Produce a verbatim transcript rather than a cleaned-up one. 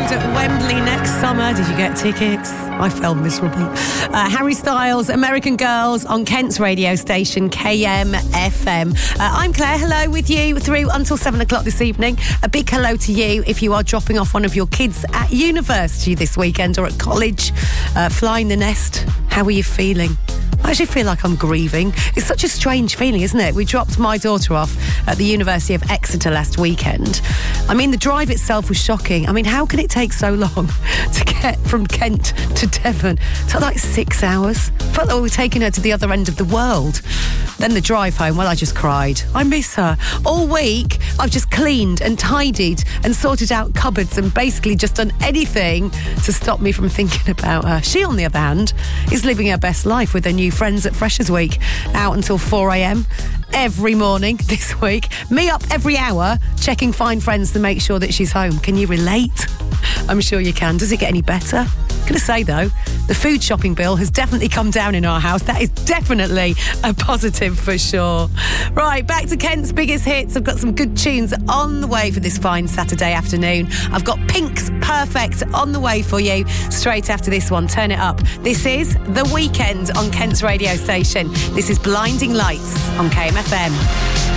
Road at Wembley next summer. Did you get tickets? I felt miserable. Uh, Harry Styles, American Girls on Kent's radio station, K M F M. Uh, I'm Claire. Hello with you through until seven o'clock this evening. A big hello to you if you are dropping off one of your kids at university this weekend or at college, uh, flying the nest. How are you feeling? I actually feel like I'm grieving. It's such a strange feeling, isn't it? We dropped my daughter off at the University of Exeter last weekend. I mean, the drive itself was shocking. I mean, how can it take so long to get from Kent to Devon? It took like six hours. I felt like we were taking her to the other end of the world. Then the drive home, well, I just cried. I miss her. All week, I've just cleaned and tidied and sorted out cupboards and basically just done anything to stop me from thinking about her. She, on the other hand, is living her best life with her new friends at Freshers Week, out until four a.m. every morning this week. Me up every hour, checking Find Friends to make sure that she's home. Can you relate? I'm sure you can. Does it get any better? I'm going to say, though, the food shopping bill has definitely come down in our house. That is definitely a positive for sure. Right, back to Kent's biggest hits. I've got some good tunes on the way for this fine Saturday afternoon. I've got Pink's Perfect on the way for you straight after this one. Turn it up. This is The Weekend on Kent's radio station. This is Blinding Lights on K M F M.